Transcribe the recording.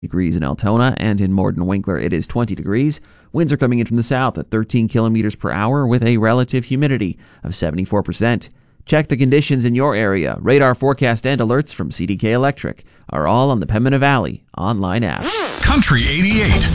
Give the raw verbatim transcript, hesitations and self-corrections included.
degrees in Altona, and in Morden Winkler it is twenty degrees. Winds are coming in from the south at thirteen kilometers per hour with a relative humidity of seventy-four percent. Check the conditions in your area. Radar forecast and alerts from C D K Electric are all on the Pembina Valley online app. Country eighty-eight.